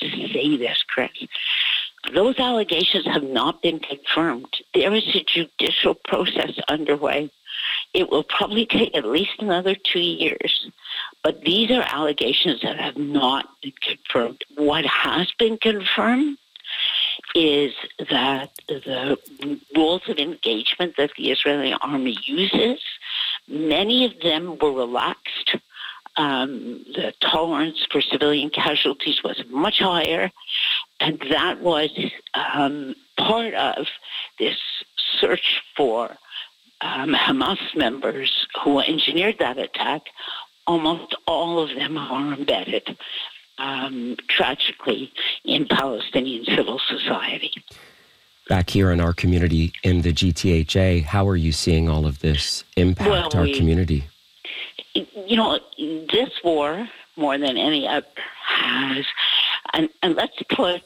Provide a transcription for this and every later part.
to say this, Chris. Those allegations have not been confirmed. There is a judicial process underway. It will probably take at least another 2 years. But these are allegations that have not been confirmed. What has been confirmed is that the rules of engagement that the Israeli army uses, many of them were relaxed. The tolerance for civilian casualties was much higher, and that was part of this search for Hamas members who engineered that attack. Almost all of them are embedded, tragically, in Palestinian civil society. Back here in our community in the GTHA, how are you seeing all of this impact our community? You know, this war, more than any other, has, and let's put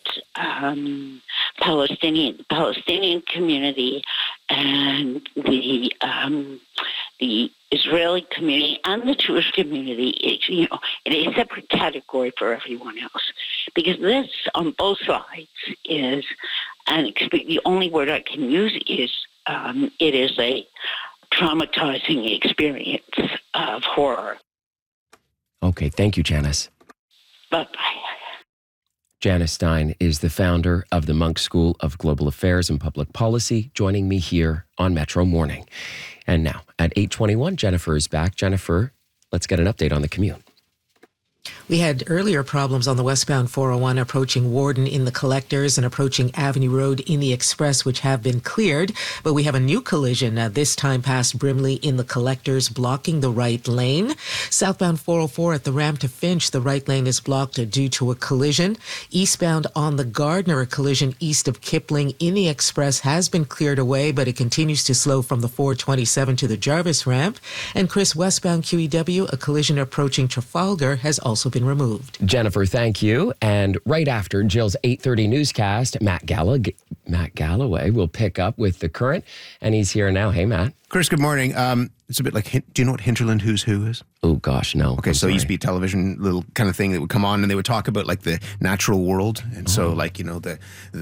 Palestinian community and the Israeli community and the Jewish community, in a separate category for everyone else, because this on both sides is the only word I can use is it is a traumatizing experience of horror. Okay, thank you, Janice. Bye-bye. Janice Stein is the founder of the Munk School of Global Affairs and Public Policy, joining me here on Metro Morning. And now, at 8:21, Jennifer is back. Jennifer, let's get an update on the commute. We had earlier problems on the westbound 401 approaching Warden in the Collectors and approaching Avenue Road in the Express, which have been cleared. But we have a new collision, this time past Brimley in the Collectors, blocking the right lane. Southbound 404 at the ramp to Finch, the right lane is blocked due to a collision. Eastbound on the Gardner, a collision east of Kipling in the Express has been cleared away, but it continues to slow from the 427 to the Jarvis ramp. And Chris, westbound QEW, a collision approaching Trafalgar has also been removed. Jennifer, thank you. And right after Jill's 8:30 newscast, Matt Galloway will pick up with the current, and he's here now. Hey, Matt. Chris, good morning. It's a bit like, do you know what Hinterland Who's Who is? Oh, gosh, no. Okay, so it used to be a television little kind of thing that would come on, and they would talk about like the natural world, and so like, you know, the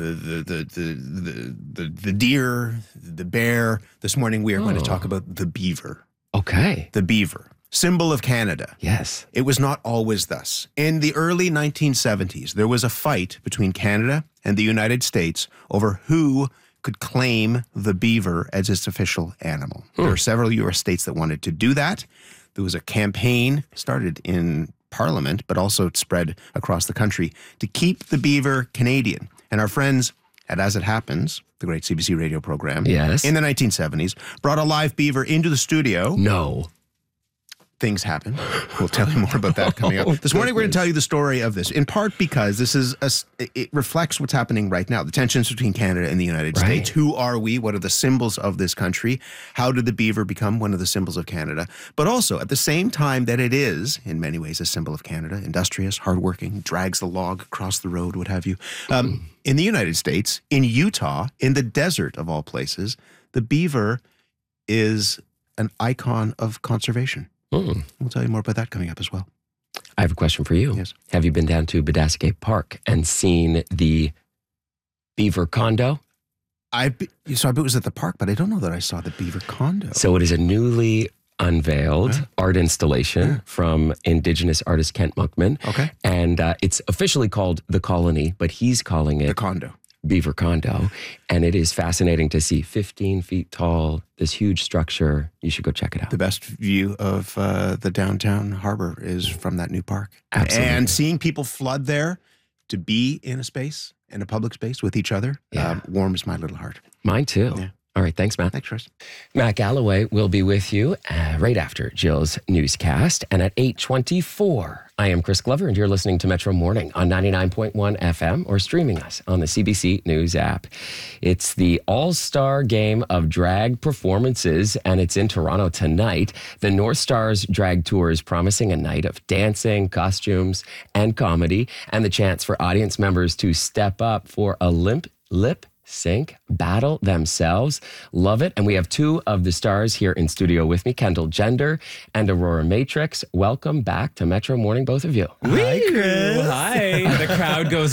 deer, the bear. This morning we are going to talk about the beaver. Okay. The beaver. Symbol of Canada. Yes. It was not always thus. In the early 1970s, there was a fight between Canada and the United States over who could claim the beaver as its official animal. There were several U.S. states that wanted to do that. There was a campaign started in Parliament, but also spread across the country to keep the beaver Canadian. And our friends at As It Happens, the great CBC radio program, yes, in the 1970s, brought a live beaver into the studio. No. Things happen. We'll tell you more about that coming up. This morning, we're going to tell you the story of this, in part because this is it reflects what's happening right now, the tensions between Canada and the United States. Who are we? What are the symbols of this country? How did the beaver become one of the symbols of Canada? But also, at the same time that it is, in many ways, a symbol of Canada, industrious, hardworking, drags the log across the road, what have you. In the United States, in Utah, in the desert of all places, the beaver is an icon of conservation. We'll tell you more about that coming up as well. I have a question for you. Yes. Have you been down to Badasket Park and seen the beaver condo? I was at the park, but I don't know that I saw the beaver condo. So it is a newly unveiled art installation from Indigenous artist Kent Muckman. Okay. And it's officially called The Colony, but he's calling it The condo. Beaver Condo. And it is fascinating to see 15 feet tall, this huge structure. You should go check it out. The best view of the downtown harbor is from that new park. Absolutely. And seeing people flood there to be in a space, in a public space with each other, warms my little heart. Mine too. Yeah. All right, thanks, Matt. Thanks, Chris. Matt Galloway will be with you right after Jill's newscast. And at 8:24, I am Chris Glover, and you're listening to Metro Morning on 99.1 FM or streaming us on the CBC News app. It's the all-star game of drag performances, and it's in Toronto tonight. The North Stars Drag Tour is promising a night of dancing, costumes, and comedy, and the chance for audience members to step up for a lip sync battle themselves. Love it. And we have two of the stars here in studio with me, Kendall Gender and Aurora Matrix. Welcome back to Metro Morning, both of you. Hi, Chris. Hi. The crowd goes